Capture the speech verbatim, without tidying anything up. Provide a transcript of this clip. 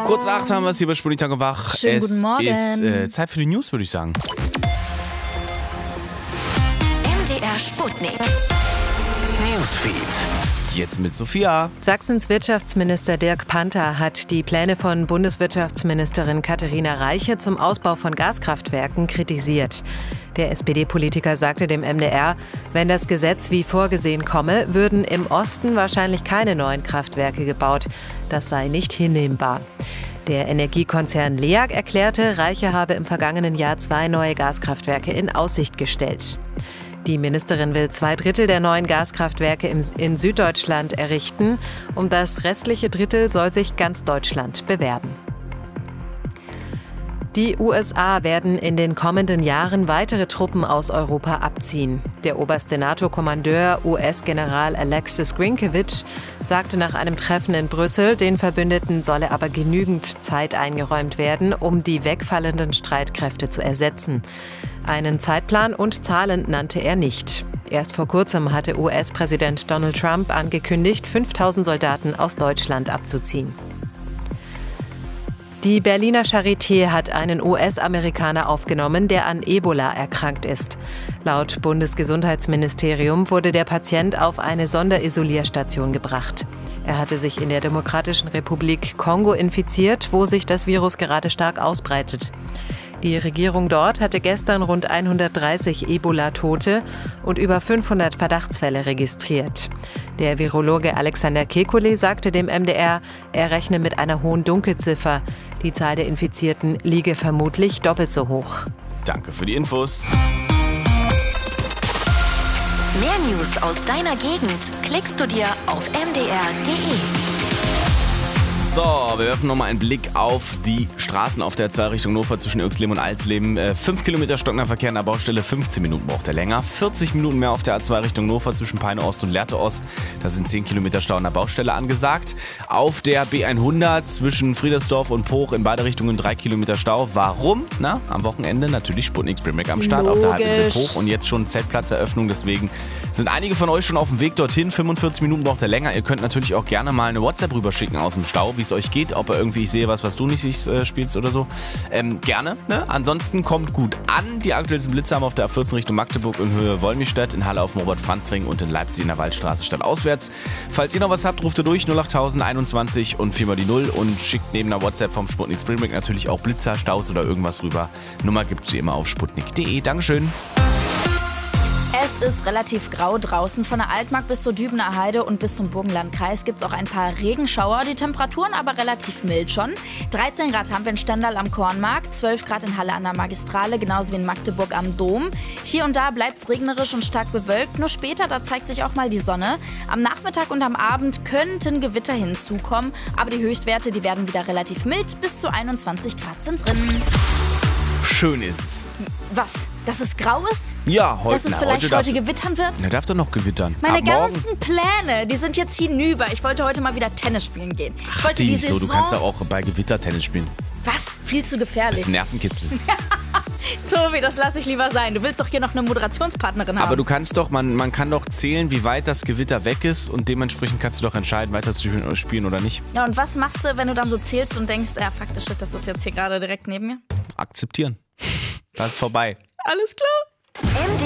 Kurz nach acht haben wir es hier bei Sputnik Tag und Wach. Schönen es guten Morgen. ist äh, Zeit für die News, würde ich sagen. M D R Sputnik. Newsfeed. Jetzt mit Sophia. Sachsens Wirtschaftsminister Dirk Panther hat die Pläne von Bundeswirtschaftsministerin Katharina Reiche zum Ausbau von Gaskraftwerken kritisiert. Der S P D-Politiker sagte dem M D R, wenn das Gesetz wie vorgesehen komme, würden im Osten wahrscheinlich keine neuen Kraftwerke gebaut. Das sei nicht hinnehmbar. Der Energiekonzern LEAG erklärte, Reiche habe im vergangenen Jahr zwei neue Gaskraftwerke in Aussicht gestellt. Die Ministerin will zwei Drittel der neuen Gaskraftwerke in Süddeutschland errichten. Um das restliche Drittel soll sich ganz Deutschland bewerben. Die U S A werden in den kommenden Jahren weitere Truppen aus Europa abziehen. Der oberste NATO-Kommandeur, U S-General Alexis Grinkevich, sagte nach einem Treffen in Brüssel, den Verbündeten solle aber genügend Zeit eingeräumt werden, um die wegfallenden Streitkräfte zu ersetzen. Einen Zeitplan und Zahlen nannte er nicht. Erst vor kurzem hatte U S-Präsident Donald Trump angekündigt, fünftausend Soldaten aus Deutschland abzuziehen. Die Berliner Charité hat einen U S-Amerikaner aufgenommen, der an Ebola erkrankt ist. Laut Bundesgesundheitsministerium wurde der Patient auf eine Sonderisolierstation gebracht. Er hatte sich in der Demokratischen Republik Kongo infiziert, wo sich das Virus gerade stark ausbreitet. Die Regierung dort hatte gestern rund hundertdreißig Ebola-Tote und über fünfhundert Verdachtsfälle registriert. Der Virologe Alexander Kekulé sagte dem M D R, er rechne mit einer hohen Dunkelziffer. Die Zahl der Infizierten liege vermutlich doppelt so hoch. Danke für die Infos. Mehr News aus deiner Gegend klickst du dir auf m d r punkt d e. So, wir werfen nochmal einen Blick auf die Straßen auf der zwei Richtung Hannover zwischen Irxleben und Alsleben. Äh, fünf Kilometer stockender Verkehr an der Baustelle, fünfzehn Minuten braucht er länger. vierzig Minuten mehr auf der A zwei Richtung Hannover zwischen Peine Ost und Lehrte Ost. Da sind zehn Kilometer Stau an der Baustelle angesagt. Auf der B hundert zwischen Friedersdorf und Poch in beide Richtungen drei Kilometer Stau. Warum? Na, am Wochenende natürlich Sputnik Spring Break am Start. Logisch. Auf der Halbinsel Poch und jetzt schon Zeltplatzeröffnung. Deswegen sind einige von euch schon auf dem Weg dorthin. fünfundvierzig Minuten braucht er länger. Ihr könnt natürlich auch gerne mal eine WhatsApp rüberschicken aus dem Stau, wie es euch geht, ob er irgendwie, ich sehe was, was du nicht äh, spielst oder so. Ähm, gerne. Ne? Ansonsten kommt gut an. Die aktuellsten Blitze haben auf der A vierzehn Richtung Magdeburg in Höhe Wollmilchstädt, in Halle auf dem Robert-Franz-Ring und in Leipzig in der Waldstraße statt auswärts. Falls ihr noch was habt, ruft ihr durch null acht tausend einundzwanzig und viermal die null und schickt neben der WhatsApp vom Sputnik Spring Break natürlich auch Blitzer, Staus oder irgendwas rüber. Nummer gibt's wie immer auf sputnik punkt d e. Dankeschön. Es ist relativ grau draußen. Von der Altmark bis zur Dübener Heide und bis zum Burgenlandkreis gibt es auch ein paar Regenschauer. Die Temperaturen aber relativ mild schon. dreizehn Grad haben wir in Stendal am Kornmarkt, zwölf Grad in Halle an der Magistrale, genauso wie in Magdeburg am Dom. Hier und da bleibt es regnerisch und stark bewölkt. Nur später, da zeigt sich auch mal die Sonne. Am Nachmittag und am Abend könnten Gewitter hinzukommen. Aber die Höchstwerte, die werden wieder relativ mild. Bis zu einundzwanzig Grad sind drin. Schön ist es. Was? Dass es grau ist? Ja, heute. Dass es na, vielleicht heute, heute darfst- gewittern wird? Na, darf doch noch gewittern. Meine Ab morgen. ganzen Pläne, die sind jetzt hinüber. Ich wollte heute mal wieder Tennis spielen gehen. Ich Ach, wollte die die, so, Saison... du kannst ja auch bei Gewitter Tennis spielen. Was? Viel zu Das gefährlich. ist Nervenkitzel. Tobi, das lasse ich lieber sein. Du willst doch hier noch eine Moderationspartnerin haben. Aber du kannst doch, man, man kann doch zählen, wie weit das Gewitter weg ist und dementsprechend kannst du doch entscheiden, weiter zu spielen oder nicht. Ja, und was machst du, wenn du dann so zählst und denkst, ja, fuck, das shit, das ist jetzt hier gerade direkt neben mir? Akzeptieren. Das ist vorbei. Alles klar. M D